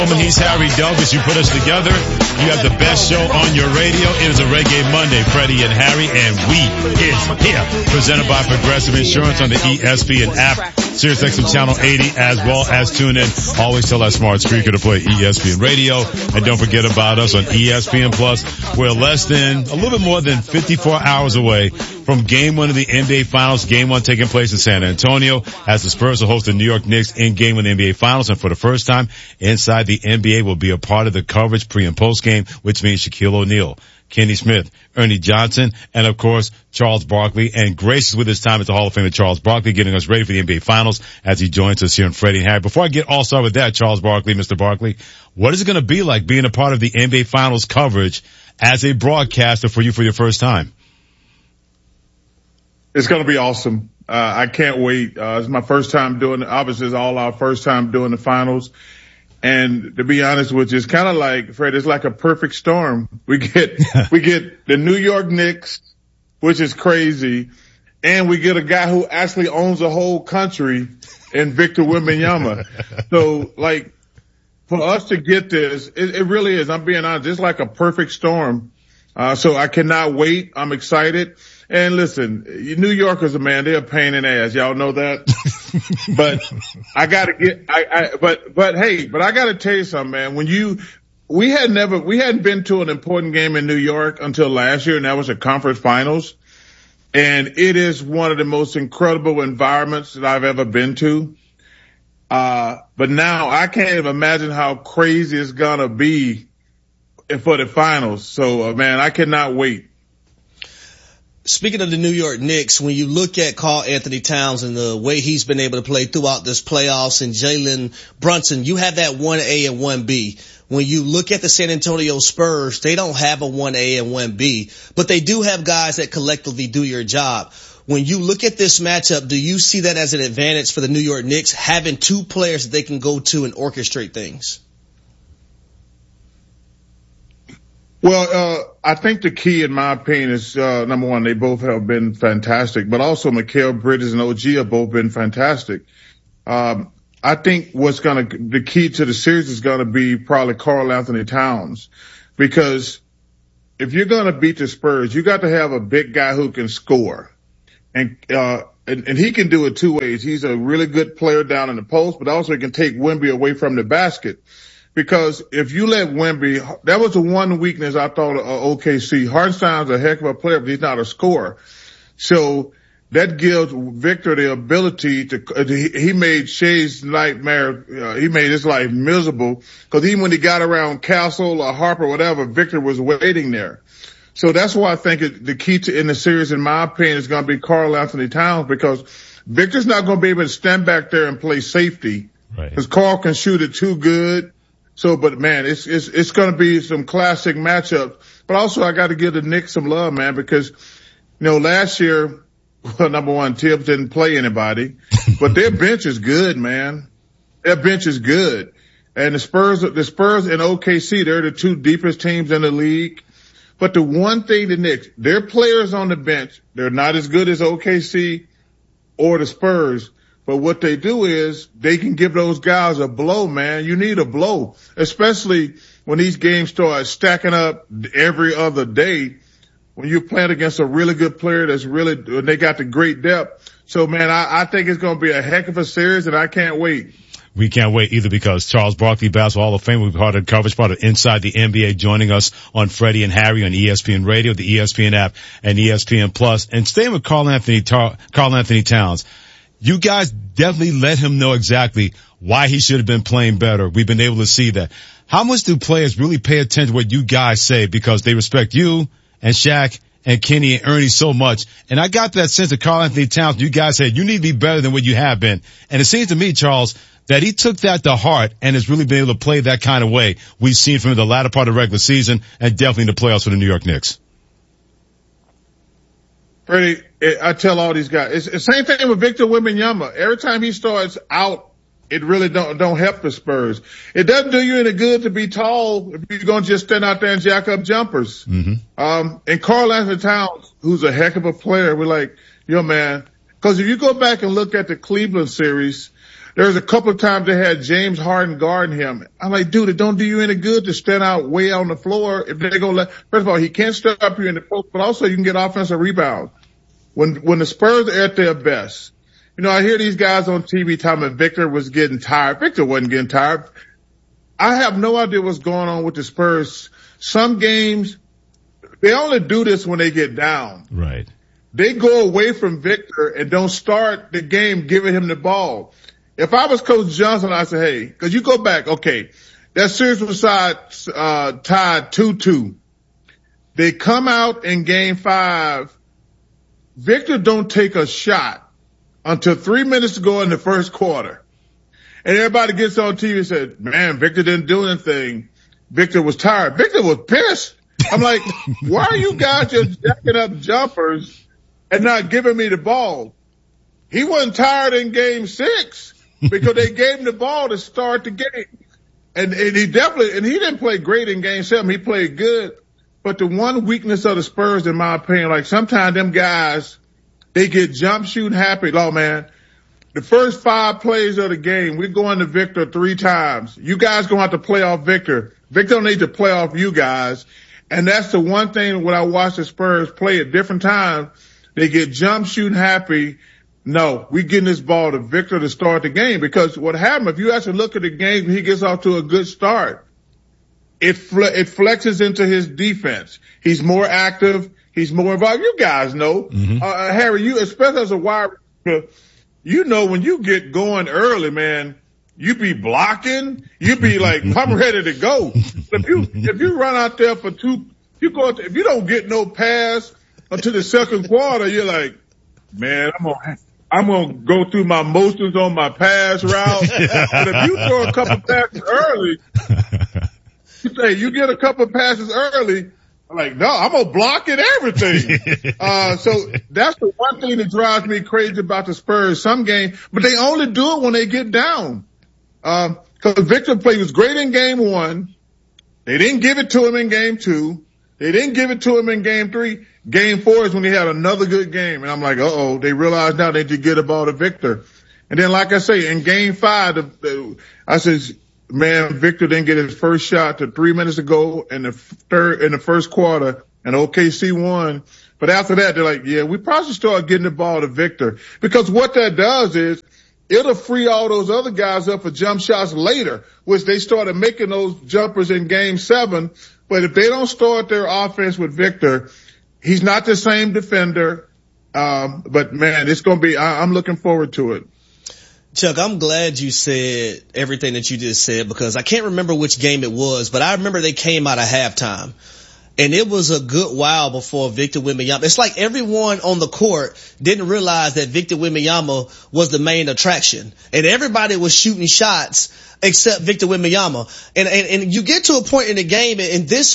He's Harry Douglas. You put us together. You have the best show on your radio. It is a Reggae Monday, Freddie and Harry, and we is here. Presented by Progressive Insurance on the ESPN app, SiriusXM Channel 80, as well as tune in. Always tell that smart speaker to play ESPN Radio. And don't forget about us on ESPN Plus. We're a little bit more than 54 hours away from Game 1 of the NBA Finals. Game 1 taking place in San Antonio as the Spurs will host the New York Knicks in Game 1 of the NBA Finals. And for the first time inside the NBA will be a part of the coverage pre and post game, which means Shaquille O'Neal, Kenny Smith, Ernie Johnson, and of course, Charles Barkley. And gracious with his time at the Hall of Fame, Charles Barkley, getting us ready for the NBA Finals as he joins us here in Freddie and Harry. Before I get all started with that, Charles Barkley, Mr. Barkley, what is it going to be like being a part of the NBA Finals coverage as a broadcaster for you for your first time? It's going to be awesome. I can't wait. It's my first time doing it. Obviously, it's all our first time doing the finals. And to be honest with you, it's kind of like, Fred, it's like a perfect storm. We get the New York Knicks, which is crazy. And we get a guy who actually owns a whole country in Victor Wembanyama. So like, for us to get this, it really is. I'm being honest. It's like a perfect storm. So I cannot wait. I'm excited. And listen, New Yorkers, man, they're a pain in the ass. Y'all know that. But I gotta but I gotta tell you something, man. We hadn't been to an important game in New York until last year, and that was the conference finals. And it is one of the most incredible environments that I've ever been to. But now I can't even imagine how crazy it's gonna be for the finals. So, man, I cannot wait. Speaking of the New York Knicks, when you look at Karl Anthony Towns and the way he's been able to play throughout this playoffs and Jalen Brunson, you have that 1A and 1B. When you look at the San Antonio Spurs, they don't have a 1A and 1B, but they do have guys that collectively do your job. When you look at this matchup, do you see that as an advantage for the New York Knicks, having two players that they can go to and orchestrate things? Well, I think the key, in my opinion, is, number one, they both have been fantastic, but also Mikal Bridges and OG have both been fantastic. I think the key to the series is going to be probably Karl Anthony Towns, because if you're going to beat the Spurs, you got to have a big guy who can score. And he can do it two ways. He's a really good player down in the post, but also he can take Wemby away from the basket. Because if you let Wemby, that was the one weakness I thought of OKC. Hartenstein's a heck of a player, but he's not a scorer. So that gives Victor the ability he made Shea's nightmare, he made his life miserable. Cause even when he got around Castle or Harper or whatever, Victor was waiting there. So that's why I think the key in the series, in my opinion, is going to be Karl Anthony Towns, because Victor's not going to be able to stand back there and play safety. Right. Cause Karl can shoot it too good. So, but man, it's going to be some classic matchups. But also I got to give the Knicks some love, man, because, last year, well, number one, Tibbs didn't play anybody, but their bench is good, man. Their bench is good. And the Spurs and OKC, they're the two deepest teams in the league. But the one thing, the Knicks, their players on the bench, they're not as good as OKC or the Spurs. But what they do is they can give those guys a blow, man. You need a blow, especially when these games start stacking up every other day. When you're playing against a really good player they got the great depth. So, man, I think it's going to be a heck of a series, and I can't wait. We can't wait either, because Charles Barkley, Basketball Hall of Fame, we've part of coverage, part of Inside the NBA, joining us on Freddie and Harry on ESPN Radio, the ESPN app, and ESPN Plus. And staying with Karl Anthony Towns, you guys definitely let him know exactly why he should have been playing better. We've been able to see that. How much do players really pay attention to what you guys say, because they respect you and Shaq and Kenny and Ernie so much? And I got that sense of Karl Anthony Towns. You guys said you need to be better than what you have been. And it seems to me, Charles, that he took that to heart and has really been able to play that kind of way we've seen from the latter part of the regular season and definitely in the playoffs for the New York Knicks. Freddie, I tell all these guys, it's the same thing with Victor Wembanyama. Every time he starts out, it really don't help the Spurs. It doesn't do you any good to be tall if you're going to just stand out there and jack up jumpers. Mm-hmm. And Karl Anthony Towns, who's a heck of a player, we're like, man, because if you go back and look at the Cleveland series, There's a couple of times they had James Harden guarding him. I'm like, dude, it don't do you any good to stand out way on the floor. If they're going to first of all, he can't stop you in the post, but also you can get offensive rebounds. When the Spurs are at their best, I hear these guys on TV talking about Victor was getting tired. Victor wasn't getting tired. I have no idea what's going on with the Spurs. Some games, they only do this when they get down. Right. They go away from Victor and don't start the game giving him the ball. If I was Coach Johnson, I'd say, hey, cause you go back, okay, that series was tied 2-2. They come out in game 5. Victor don't take a shot until 3 minutes to go in the first quarter. And everybody gets on TV and said, man, Victor didn't do anything. Victor was tired. Victor was pissed. I'm like, why are you guys just jacking up jumpers and not giving me the ball? He wasn't tired in game 6 because they gave him the ball to start the game. And he didn't play great in game 7. He played good. But the one weakness of the Spurs, in my opinion, like sometimes them guys, they get jump shooting happy. Oh man, the first 5 plays of the game, we're going to Victor 3 times. You guys gonna have to play off Victor. Victor don't need to play off you guys. And that's the one thing when I watch the Spurs play at different times, they get jump shooting happy. No, we getting this ball to Victor to start the game, because what happened, if you actually look at the game, he gets off to a good start. It flexes into his defense. He's more active. He's more involved. You guys know, Harry, you, especially as a wide receiver, when you get going early, man, you be blocking. You be like, I'm ready to go. If you run out there for 2, if you don't get no pass until the second quarter, you're like, man, I'm gonna go through my motions on my pass route. But if you throw a couple passes early, you get a couple passes early, I'm like, no, I'm gonna block it, everything. So that's the one thing that drives me crazy about the Spurs. Some game, but they only do it when they get down. Cause Victor was great in game 1. They didn't give it to him in game 2. They didn't give it to him in game 3. Game 4 is when he had another good game. And I'm like, they realize now they need to get the ball to Victor. And then, like I say, in game 5, I says, man, Victor didn't get his first shot to 3 minutes ago in the first quarter, and OKC won. But after that, they're like, yeah, we probably should start getting the ball to Victor, because what that does is it'll free all those other guys up for jump shots later, which they started making those jumpers in game 7. But if they don't start their offense with Victor, he's not the same defender. But man, it's going to be, I'm looking forward to it. Chuck, I'm glad you said everything that you just said, because I can't remember which game it was, but I remember they came out of halftime. And it was a good while before Victor Wembanyama. It's like everyone on the court didn't realize that Victor Wembanyama was the main attraction. And everybody was shooting shots except Victor Wembanyama. And you get to a point in the game, and this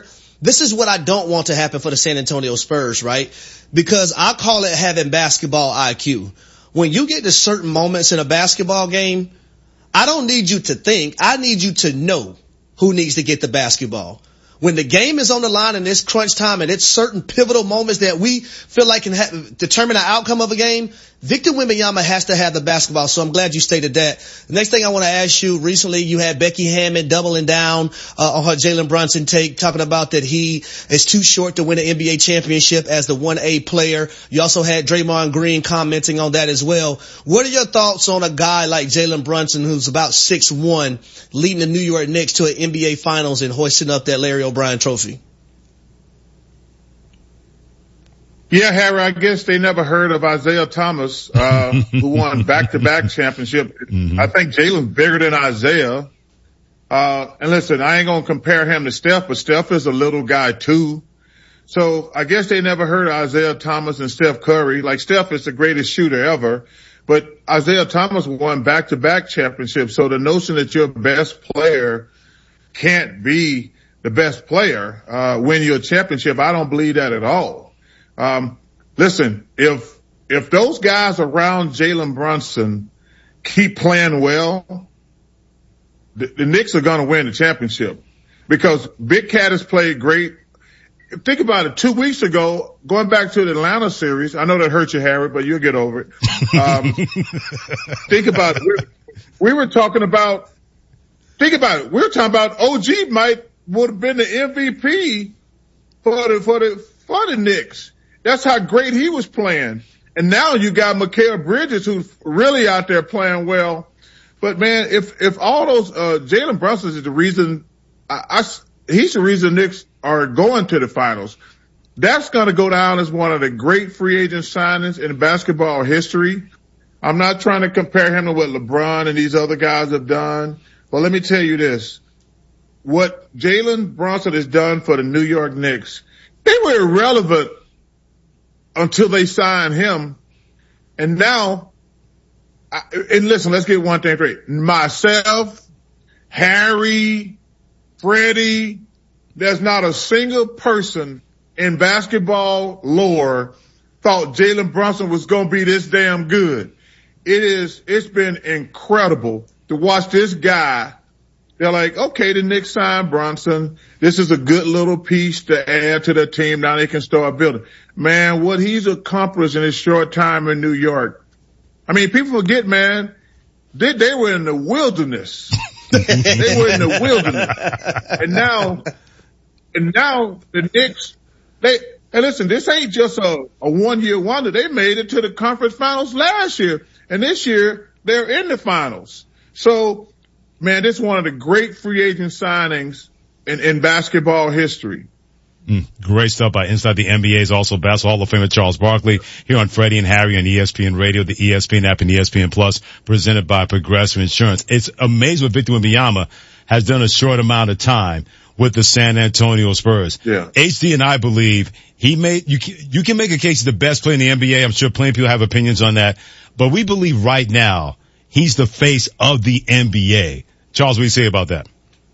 is what I don't want to happen for the San Antonio Spurs, right? Because I call it having basketball IQ. When you get to certain moments in a basketball game, I don't need you to think. I need you to know who needs to get the basketball. When the game is on the line and it's crunch time and it's certain pivotal moments that we feel like can determine the outcome of a game, Victor Wembanyama has to have the basketball. So I'm glad you stated that. The next thing I want to ask you, recently you had Becky Hammon doubling down on her Jalen Brunson take, talking about that he is too short to win an NBA championship as the 1A player. You also had Draymond Green commenting on that as well. What are your thoughts on a guy like Jalen Brunson, who's about 6'1", leading the New York Knicks to an NBA Finals and hoisting up that Larry O'Brien trophy? Yeah, Harry, I guess they never heard of Isaiah Thomas, who won back-to-back championship. I think Jalen's bigger than Isaiah. And listen, I ain't gonna compare him to Steph, but Steph is a little guy too. So I guess they never heard of Isaiah Thomas and Steph Curry. Like, Steph is the greatest shooter ever, but Isaiah Thomas won back-to-back championships. So the notion that your best player can't be the best player, win your championship, I don't believe that at all. Listen, if those guys around Jalen Brunson keep playing well, the Knicks are going to win the championship, because Big Cat has played great. Think about it. 2 weeks ago, going back to the Atlanta series, I know that hurt you, Harry, but you'll get over it. Think about it. we were talking about, think about it. We were talking about OG would have been the MVP for the Knicks. That's how great he was playing. And now you got Mikal Bridges, who's really out there playing well. But man, if all those, Jalen Brunson is the reason, he's the reason Knicks are going to the finals. That's going to go down as one of the great free agent signings in basketball history. I'm not trying to compare him to what LeBron and these other guys have done, but let me tell you this. What Jalen Brunson has done for the New York Knicks, they were irrelevant until they signed him. And now, and listen, let's get one thing straight. Myself, Harry, Freddie, there's not a single person in basketball lore thought Jalen Brunson was going to be this damn good. It's been incredible to watch this guy. They're like, okay, the Knicks signed Brunson. This is a good little piece to add to the team. Now they can start building. Man, what he's accomplished in his short time in New York. I mean, people forget, man, they were in the wilderness. They were in the wilderness. And now the Knicks, and listen, this ain't just a 1-year wonder. They made it to the conference finals last year. And this year, they're in the finals. So, man, this is one of the great free agent signings in basketball history. Great stuff by Inside the NBA's also Basketball Hall of Famer Charles Barkley here on Freddie and Harry on ESPN Radio, the ESPN app, and ESPN Plus, presented by Progressive Insurance. It's amazing what Victor Wembanyama has done a short amount of time with the San Antonio Spurs. Yeah. HD and I believe you can make a case he's the best player in the NBA. I'm sure plenty of people have opinions on that, but we believe right now he's the face of the NBA. Charles, what do you say about that?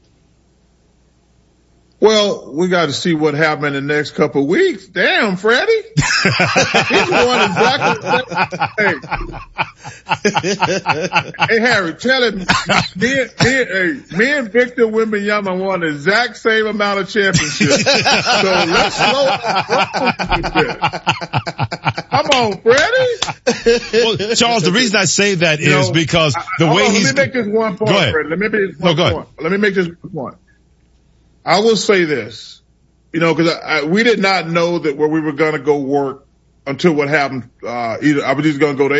Well, we got to see what happens in the next couple of weeks. Damn, Freddie. He's one exactly. Hey, Harry, tell him me and Victor Wembanyama won the exact same amount of championships. So let's slow down. Come on, Freddie. Well, Charles, the reason I say that is because the way he's. Let me make this one point, Freddie. Let me make this one point. I will say this, because we did not know that where we were going to go work until what happened. Either I was just going to go to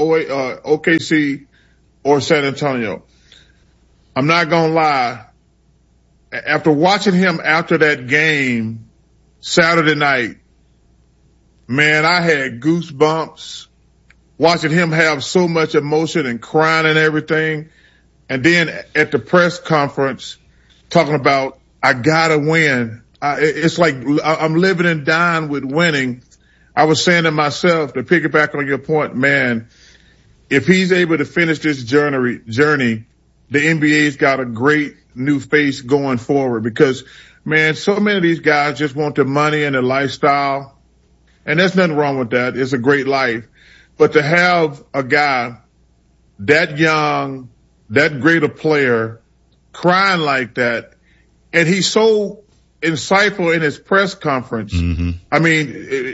OKC or San Antonio. I'm not going to lie. After watching him after that game Saturday night, man, I had goosebumps watching him have so much emotion and crying and everything. And then at the press conference talking about, I gotta win. It's like I'm living and dying with winning. I was saying to myself, to piggyback on your point, man, if he's able to finish this journey, the NBA's got a great new face going forward because, man, so many of these guys just want the money and the lifestyle. And there's nothing wrong with that. It's a great life. But to have a guy that young, that great a player crying like that, and he's so insightful in his press conference. Mm-hmm. I mean,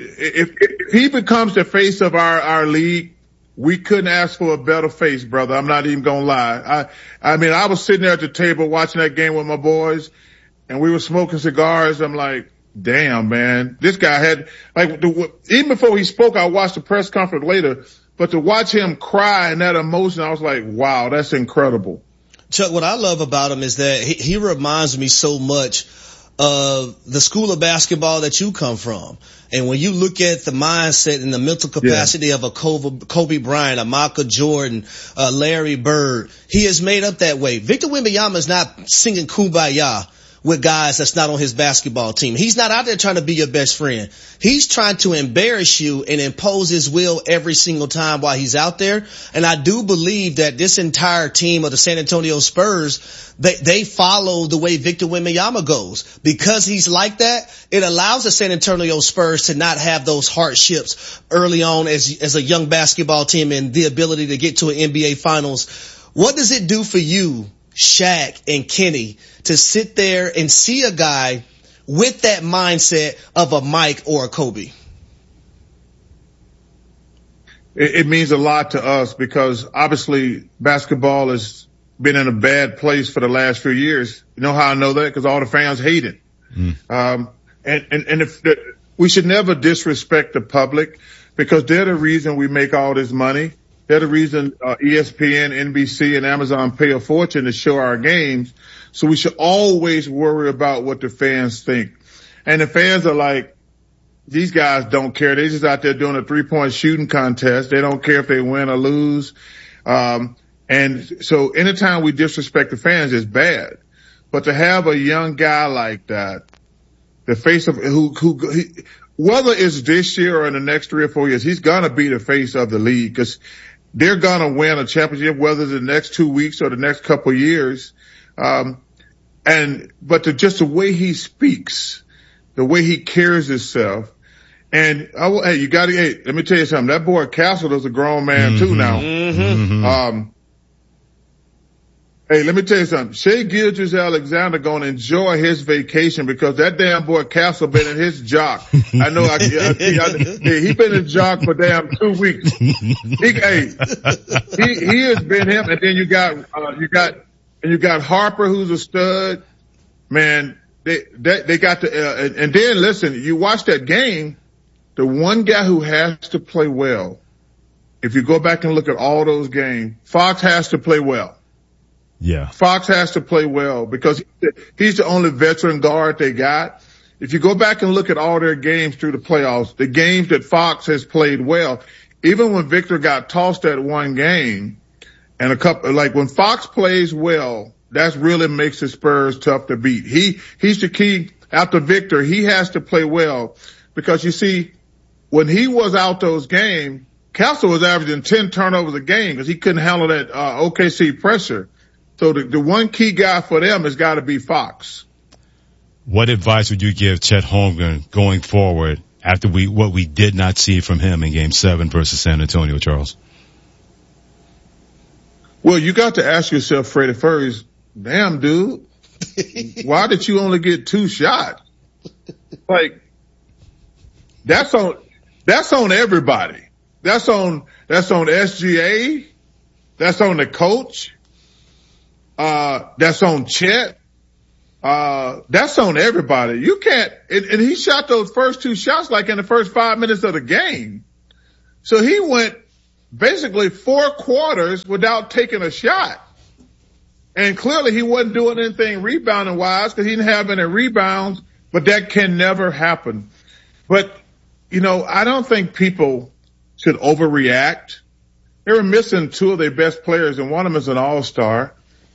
if he becomes the face of our league, we couldn't ask for a better face, brother. I'm not even gonna lie. I mean, I was sitting there at the table watching that game with my boys, and we were smoking cigars. I'm like, damn, man, this guy had even before he spoke, I watched the press conference later, but to watch him cry and that emotion, I was like, wow, that's incredible. Chuck, what I love about him is that he reminds me so much of the school of basketball that you come from. And when you look at the mindset and the mental capacity of a Kobe Bryant, a Michael Jordan, Larry Bird, he is made up that way. Victor Wembanyama is not singing Kumbaya with guys that's not on his basketball team. He's not out there trying to be your best friend. He's trying to embarrass you and impose his will every single time while he's out there. And I do believe that this entire team of the San Antonio Spurs, they follow the way Victor Wembanyama goes. Because he's like that, it allows the San Antonio Spurs to not have those hardships early on as a young basketball team and the ability to get to an NBA Finals. What does it do for you, Shaq and Kenny, to sit there and see a guy with that mindset of a Mike or a Kobe? it means a lot to us because obviously basketball has been in a bad place for the last few years. You know how I know that? Because all the fans hate it. We should never disrespect the public because they're the reason we make all this money. They're the reason ESPN, NBC, and Amazon pay a fortune to show our games. So we should always worry about what the fans think. And the fans are like, these guys don't care. They're just out there doing a 3-point shooting contest. They don't care if they win or lose. And so anytime we disrespect the fans, it's bad. But to have a young guy like that, the face of whether it's this year or in the next 3 or 4 years, he's gonna be the face of the league because they're gonna win a championship, whether it's the next 2 weeks or the next couple of years. But just the way he speaks, the way he carries himself, and let me tell you something. That boy Castle is a grown man too now. Hey, let me tell you something. Shai Gilgeous-Alexander gonna enjoy his vacation because that damn boy Castle been in his jock. I know. He been in jock for damn 2 weeks. He has been him. And then you got Harper, who's a stud. Man, they got and then listen, you watch that game. The one guy who has to play well, if you go back and look at all those games, Fox has to play well. Yeah. Fox has to play well because he's the only veteran guard they got. If you go back and look at all their games through the playoffs, the games that Fox has played well, even when Victor got tossed that one game and when Fox plays well, that really makes the Spurs tough to beat. He's the key. After Victor, he has to play well because you see, when he was out those games, Castle was averaging 10 turnovers a game because he couldn't handle that OKC pressure. So the one key guy for them has got to be Fox. What advice would you give Chet Holmgren going forward after what we did not see from him in Game 7 versus San Antonio, Charles? Well, you got to ask yourself, Freddie Furries, damn dude, why did you only get 2 shots? Like, that's on everybody. That's on SGA. That's on the coach. That's on Chet. That's on everybody. You can't, and he shot those first 2 shots like in the first 5 minutes of the game. So he went basically 4 quarters without taking a shot. And clearly he wasn't doing anything rebounding wise because he didn't have any rebounds, but that can never happen. But, I don't think people should overreact. They were missing 2 of their best players and one of them is an all-star.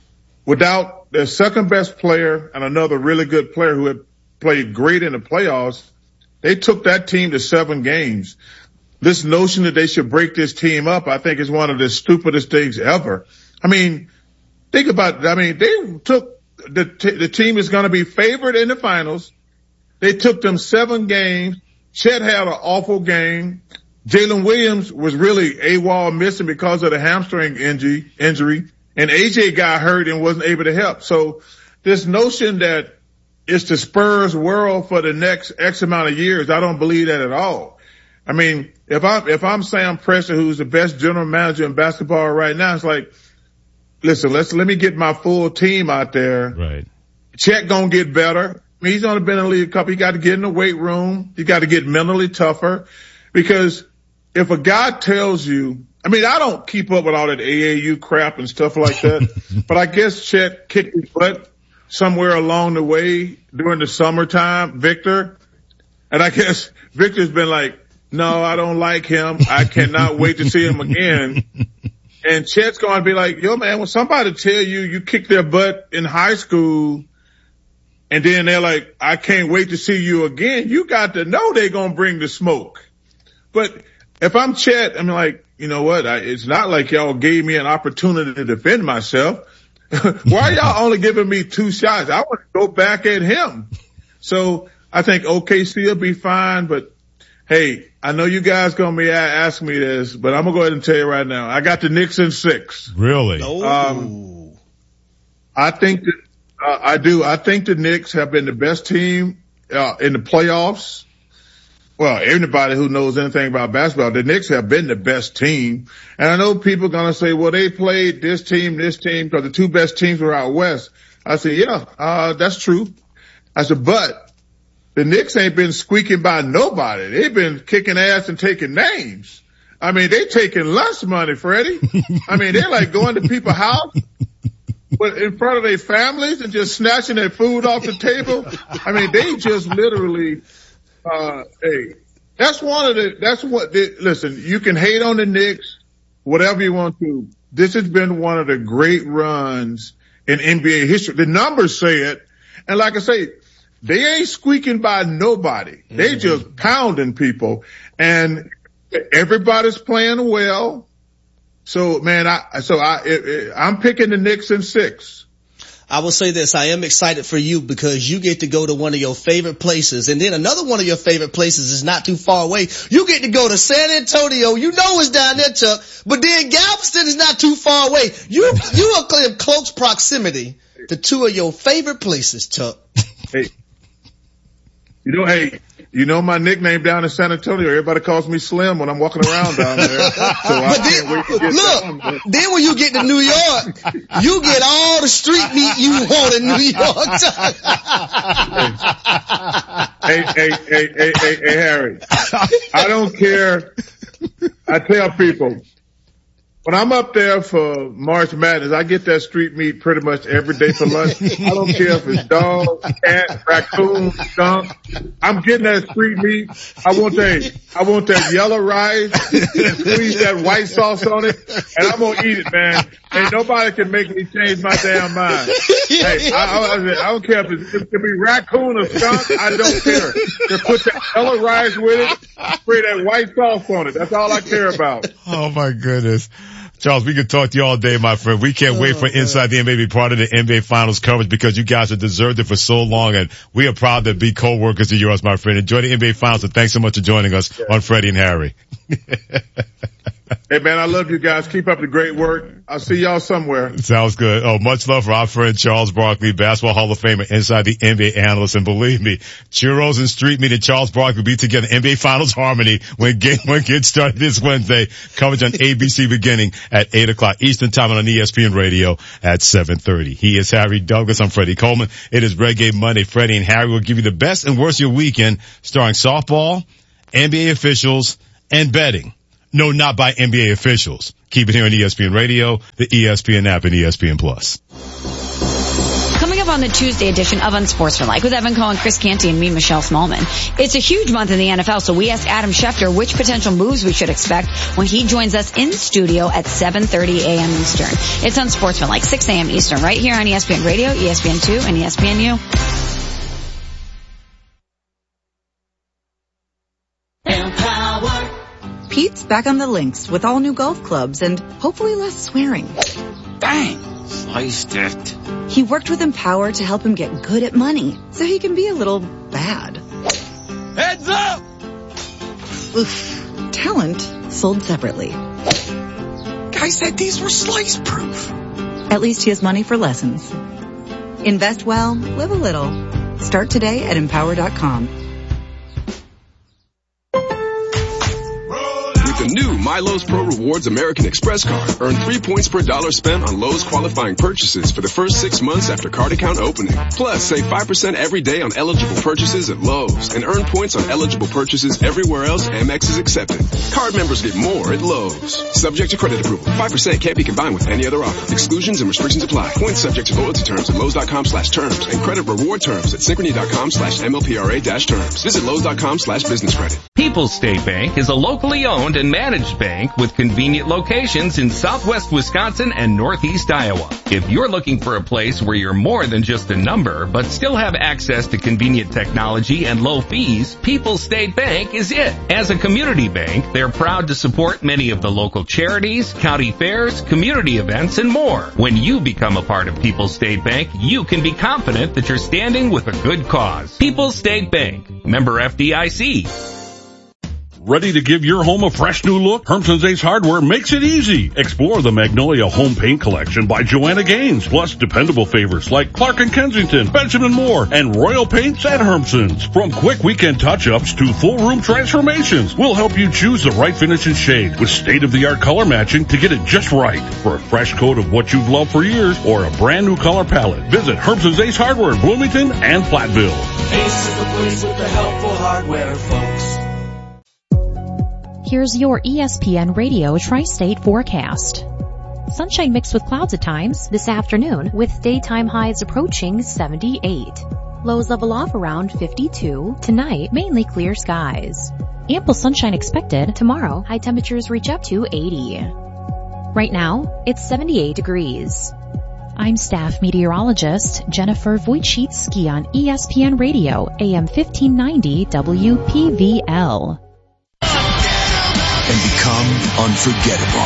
Without their second best player and another really good player who had played great in the playoffs, they took that team to 7 games. This notion that they should break this team up, I think, is one of the stupidest things ever. I mean, think about it. They took the team is going to be favored in the finals. They took them 7 games. Chet had an awful game. Jalen Williams was really AWOL missing because of the hamstring injury. And AJ got hurt and wasn't able to help. So this notion that it's the Spurs world for the next X amount of years, I don't believe that at all. I mean, if I'm Sam Presti, who's the best general manager in basketball right now, it's like, listen, let me get my full team out there. Right. Chet gonna get better. I mean, he's only been in the league a couple. He got to get in the weight room. He got to get mentally tougher because if a guy tells you, I don't keep up with all that AAU crap and stuff like that, but I guess Chet kicked his butt somewhere along the way during the summertime, Victor. And I guess Victor's been like, no, I don't like him. I cannot wait to see him again. And Chet's going to be like, yo, man, when somebody tell you kicked their butt in high school and then they're like, I can't wait to see you again, you got to know they're going to bring the smoke. But if I'm Chet, I'm like, you know what? It's not like y'all gave me an opportunity to defend myself. Why are y'all only giving me 2 shots? I want to go back at him. So I think OKC will be fine, but hey, I know you guys going to be asking me this, but I'm going to go ahead and tell you right now. I got the Knicks in 6. Really? I think that, I do. I think the Knicks have been the best team, in the playoffs. well, anybody who knows anything about basketball, the Knicks have been the best team. And I know people are going to say, well, they played this team, because the two best teams were out west. I said, yeah, that's true. I said, but the Knicks ain't been squeaking by nobody. They've been kicking ass and taking names. I mean, they taking lunch money, Freddie. I mean, they're like going to people's house in front of their families and just snatching their food off the table. I mean, they just literally, hey, listen, you can hate on the Knicks, whatever you want to. This has been one of the great runs in NBA history. The numbers say it. And like I say, they ain't squeaking by nobody. They just pounding people, and everybody's playing well. So man, I'm picking the Knicks in 6. I will say this, I am excited for you because you get to go to one of your favorite places, and then another one of your favorite places is not too far away. You get to go to San Antonio. You know it's down there, Chuck, but then Galveston is not too far away. You are in close proximity to two of your favorite places, Chuck. Hey, you know my nickname down in San Antonio. Everybody calls me Slim when I'm walking around down there. So I can't wait to get down. Then when you get to New York, you get all the street meat you want in New York. Hey, Harry. I don't care. I tell people, when I'm up there for March Madness, I get that street meat pretty much every day for lunch. I don't care if it's dog, cat, raccoon, skunk. I'm getting that street meat. I want that yellow rice and squeeze that white sauce on it, and I'm gonna eat it, man. Ain't nobody can make me change my damn mind. Hey, I don't care if it can be raccoon or skunk. I don't care. Just put that yellow rice with it, spray that white sauce on it. That's all I care about. Oh my goodness. Charles, we could talk to you all day, my friend. We can't wait for Inside the NBA to be part of the NBA Finals coverage because you guys have deserved it for so long, and we are proud to be co-workers of yours, my friend. Enjoy the NBA Finals, and thanks so much for joining us on Freddie and Harry. Hey, man, I love you guys. Keep up the great work. I'll see y'all somewhere. Sounds good. Oh, much love for our friend Charles Barkley, Basketball Hall of Famer, Inside the NBA analyst. And believe me, churros and street meat and Charles Barkley will be together in NBA Finals harmony when game gets started this Wednesday. Coverage on ABC beginning at 8 o'clock Eastern Time and on ESPN Radio at 7:30. He is Harry Douglas. I'm Freddie Coleman. It is Reggae Monday. Freddie and Harry will give you the best and worst of your weekend, starring softball, NBA officials, and betting. No, not by NBA officials. Keep it here on ESPN Radio, the ESPN app, and ESPN Plus. Coming up on the Tuesday edition of Unsportsmanlike with Evan Cohen, Chris Canty, and me, Michelle Smallman. It's a huge month in the NFL, so we asked Adam Schefter which potential moves we should expect when he joins us in studio at 7:30 a.m. Eastern. It's Unsportsmanlike, 6 a.m. Eastern, right here on ESPN Radio, ESPN2, and ESPNU. Pete's back on the links with all new golf clubs and hopefully less swearing. Dang, sliced it. He worked with Empower to help him get good at money so he can be a little bad. Heads up! Oof. Talent sold separately. Guy said these were slice proof. At least he has money for lessons. Invest well, live a little. Start today at Empower.com. The new MyLowe's Pro Rewards American Express card. Earn 3 points per dollar spent on Lowe's qualifying purchases for the first 6 months after card account opening. Plus, save 5% every day on eligible purchases at Lowe's and earn points on eligible purchases everywhere else Amex is accepted. Card members get more at Lowe's. Subject to credit approval. 5% can't be combined with any other offer. Exclusions and restrictions apply. Points subject to loyalty terms at Lowe's.com/terms and credit reward terms at Synchrony.com/MLPRA-terms. Visit Lowe's.com/business credit. People's State Bank is a locally owned and managed bank with convenient locations in southwest Wisconsin and northeast Iowa. If you're looking for a place where you're more than just a number, but still have access to convenient technology and low fees, People's State Bank is it. As a community bank, they're proud to support many of the local charities, county fairs, community events, and more. When you become a part of People's State Bank, you can be confident that you're standing with a good cause. People's State Bank, member FDIC. Ready to give your home a fresh new look? Hermson's Ace Hardware makes it easy. Explore the Magnolia Home Paint Collection by Joanna Gaines, plus dependable favorites like Clark & Kensington, Benjamin Moore, and Royal Paints at Hermson's. From quick weekend touch-ups to full room transformations, we'll help you choose the right finish and shade with state-of-the-art color matching to get it just right. For a fresh coat of what you've loved for years or a brand new color palette, visit Hermson's Ace Hardware in Bloomington and Platteville. Ace is the place with the helpful hardware, folks. Here's your ESPN Radio Tri-State forecast. Sunshine mixed with clouds at times this afternoon, with daytime highs approaching 78. Lows level off around 52. Tonight, mainly clear skies. Ample sunshine expected. Tomorrow, high temperatures reach up to 80. Right now, it's 78 degrees. I'm staff meteorologist Jennifer Wojcicki on ESPN Radio, AM 1590 WPVL. And become unforgettable.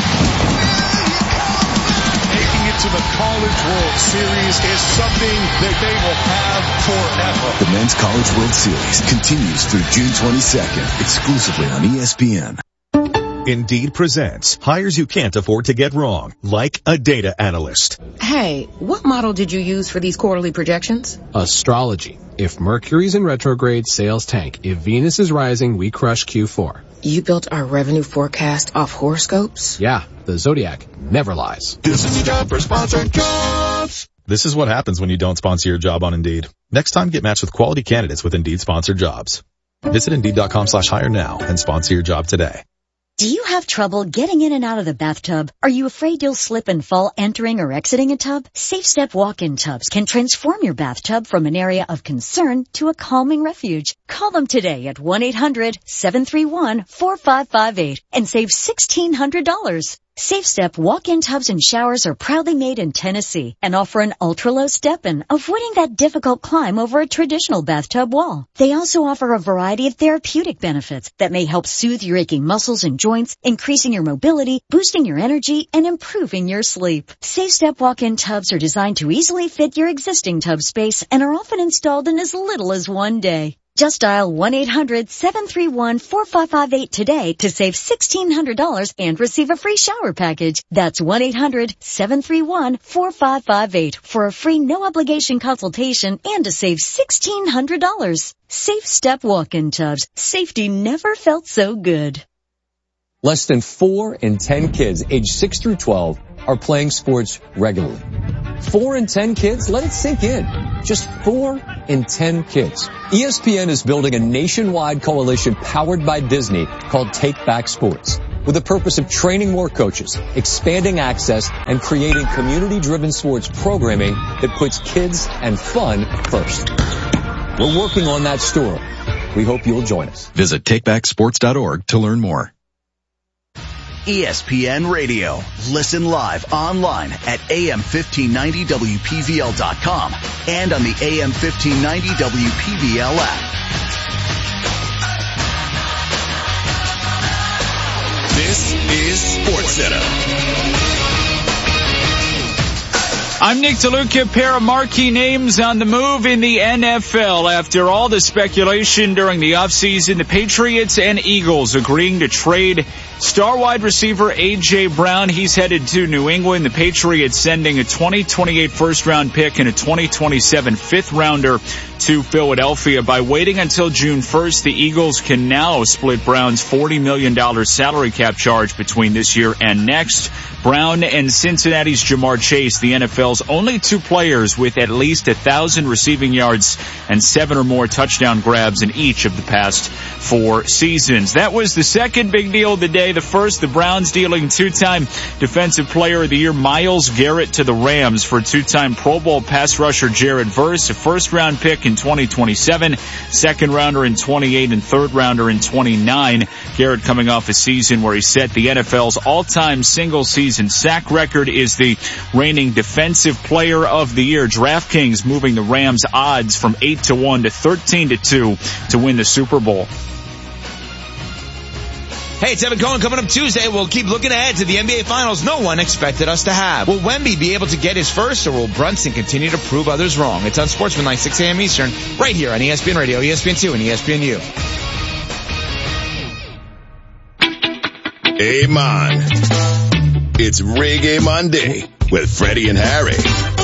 Making it to the College World Series is something that they will have forever. The Men's College World Series continues through June 22nd, exclusively on ESPN. Indeed presents hires you can't afford to get wrong, like a data analyst. Hey, what model did you use for these quarterly projections? Astrology. If Mercury's in retrograde, sales tank. If Venus is rising, we crush Q4. You built our revenue forecast off horoscopes? Yeah, the Zodiac never lies. This is your job for Sponsored Jobs. This is what happens when you don't sponsor your job on Indeed. Next time, get matched with quality candidates with Indeed sponsored jobs. Visit Indeed.com/hire now and sponsor your job today. Do you have trouble getting in and out of the bathtub? Are you afraid you'll slip and fall entering or exiting a tub? SafeStep walk-in tubs can transform your bathtub from an area of concern to a calming refuge. Call them today at 1-800-731-4558 and save $1,600. SafeStep walk-in tubs and showers are proudly made in Tennessee and offer an ultra-low step-in, avoiding that difficult climb over a traditional bathtub wall. They also offer a variety of therapeutic benefits that may help soothe your aching muscles and joints, increasing your mobility, boosting your energy, and improving your sleep. SafeStep walk-in tubs are designed to easily fit your existing tub space and are often installed in as little as one day. Just dial 1-800-731-4558 today to save $1,600 and receive a free shower package. That's 1-800-731-4558 for a free no-obligation consultation and to save $1,600. SafeStep walk-in tubs. Safety never felt so good. Less than 4 in 10 kids aged 6 through 12 are playing sports regularly. 4 in 10 kids? Let it sink in. Just 4 in 10 kids. ESPN is building a nationwide coalition powered by Disney called Take Back Sports, with the purpose of training more coaches, expanding access, and creating community-driven sports programming that puts kids and fun first. We're working on that story. We hope you'll join us. Visit takebacksports.org to learn more. ESPN Radio. Listen live online at AM1590WPVL.com and on the AM1590 WPVL app. This is SportsCenter. I'm Nick DeLuca. A pair of marquee names on the move in the NFL. After all the speculation during the offseason, the Patriots and Eagles agreeing to trade star wide receiver A.J. Brown. He's headed to New England. The Patriots sending a 2028 first-round pick and a 2027 fifth-rounder to Philadelphia. By waiting until June 1st, the Eagles can now split Brown's $40 million salary cap charge between this year and next. Brown and Cincinnati's Jamar Chase, the NFL's only two players with at least 1,000 receiving yards and 7 or more touchdown grabs in each of the past 4 seasons. That was the second big deal of the day. The first, the Browns dealing 2-time Defensive Player of the Year Myles Garrett to the Rams for 2-time Pro Bowl pass rusher Jared Verse, a first-round pick in 2027, second-rounder in 28, and third-rounder in 29. Garrett coming off a season where he set the NFL's all-time single-season sack record, is the reigning Defensive Player of the Year. DraftKings moving the Rams' odds from 8-1 to 13-2 to win the Super Bowl. Hey, it's Evan Cohen. Coming up Tuesday, we'll keep looking ahead to the NBA Finals no one expected us to have. Will Wemby be able to get his first, or will Brunson continue to prove others wrong? It's on Sportsmanlike, 6 a.m. Eastern, right here on ESPN Radio, ESPN2, and ESPNU. Amen. It's Reggae Monday with Freddie and Harry.